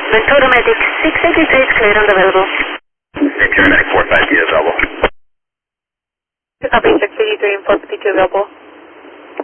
Ventura Medic 683 is cleared and available. Paramedic 452 available. Copy 683 and 452 available.